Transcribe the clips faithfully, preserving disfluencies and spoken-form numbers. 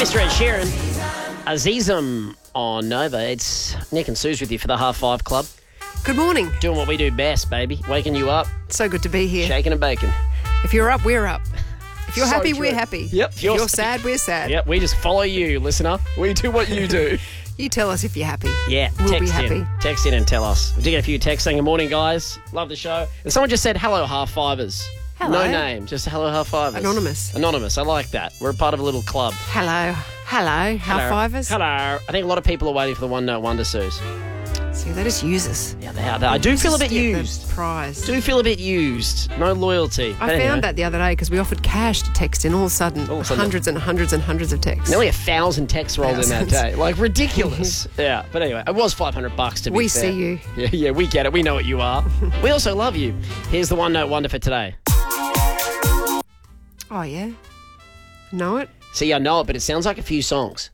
Mister Ed Sheeran, Azizum on Nova. It's Nick and Suze with you for the Half Five Club. Good morning. Doing what we do best, baby. Waking you up. So good to be here. Shaking and baking. If you're up, we're up. If you're So happy, true. we're happy. Yep. If you're, you're sad, we're sad. Yep, we just follow you, listener. We do what you do. You tell us if you're happy. Yeah, We'll text be happy. in. Text in and tell us. We did get a few texts saying, good morning, guys. Love the show. And someone just said, hello, Half Fivers. Hello. No name, just hello, Half Fivers. Anonymous. Anonymous, I like that. We're a part of a little club. Hello. Hello. Half fivers. Hello. I think a lot of people are waiting for the one note wonder, Suze. See, they just use us. Yeah, they are. They, I do feel a bit Just get the used. Prize. Do feel a bit used. No loyalty. I But anyway, found that the other day because we offered cash to text in. All of a sudden, All of a sudden- hundreds and hundreds and hundreds of texts. Nearly a thousand texts rolled in that Thousands. day. Like, ridiculous. Yeah, but anyway, it was five hundred bucks to be We fair. see you. Yeah, yeah, we get it. We know what you are. We also love you. Here's the one note wonder for today. Oh, yeah? Know it? See, I know it, but it sounds like a few songs.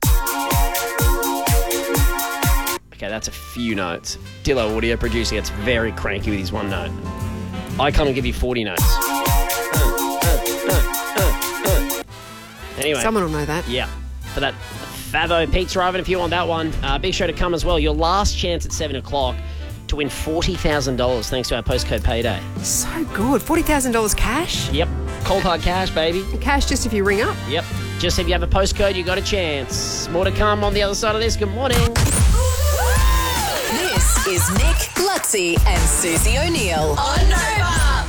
Okay, that's a few notes. Dillo Audio Producer gets very cranky with his one note. I come and give you forty notes. Uh, uh, uh, uh, uh. Anyway. Someone will know that. Yeah. For that Favo Pizza Oven, if you want that one. Uh, big show to come as well. Your last chance at seven o'clock to win forty thousand dollars thanks to our postcode payday. So good. forty thousand dollars cash? Yep. Cold hard cash, baby. Cash just if you ring up. Yep. Just if you have a postcode, you got a chance. More to come on the other side of this. Good morning. This is Nick, Lutzi, and Susie O'Neill on Nova.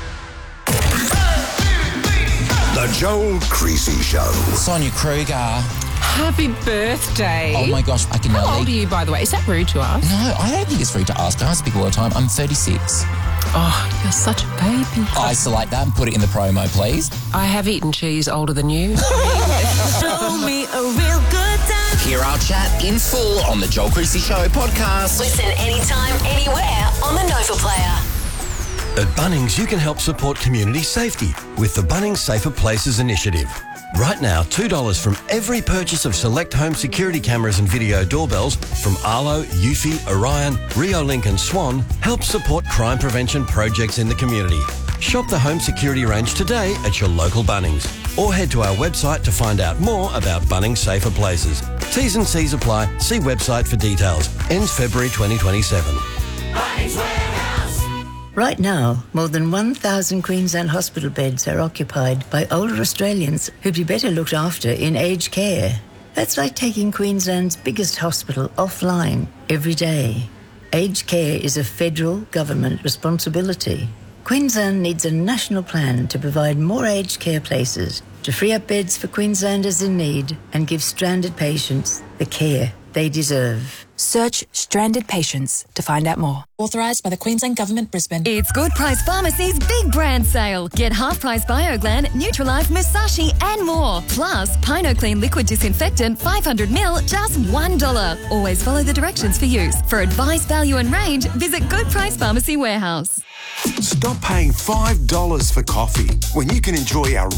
The Joel Creasy Show. Sonia Kruger. Happy birthday. Oh my gosh, I can How nearly... old are you, by the way? Is that rude to ask? No, I don't think it's rude to ask. I speak all the time. I'm thirty-six. Oh, you're such a baby. Isolate that and put it in the promo, please. I have eaten cheese older than you. Show me a real good time. Hear our chat in full on the Joel Creasy Show podcast. Listen anytime, anywhere on the Nova Player. At Bunnings, you can help support community safety with the Bunnings Safer Places initiative. Right now, two dollars from every purchase of select home security cameras and video doorbells from Arlo, Eufy, Orion, Rio Link and Swan helps support crime prevention projects in the community. Shop the home security range today at your local Bunnings or head to our website to find out more about Bunnings Safer Places. T's and C's apply. See website for details. Ends February twenty twenty-seven. Right now, more than one thousand Queensland hospital beds are occupied by older Australians who'd be better looked after in aged care. That's like taking Queensland's biggest hospital offline every day. Aged care is a federal government responsibility. Queensland needs a national plan to provide more aged care places, to free up beds for Queenslanders in need and give stranded patients the care they deserve. Search Stranded Patients to find out more. Authorised by the Queensland Government, Brisbane. It's Good Price Pharmacy's big brand sale. Get half-price BioGlan, Nutralife, Musashi and more. Plus, PinoClean Liquid Disinfectant five hundred milliliters, just one dollar. Always follow the directions for use. For advice, value and range, visit Good Price Pharmacy Warehouse. Stop paying five dollars for coffee when you can enjoy our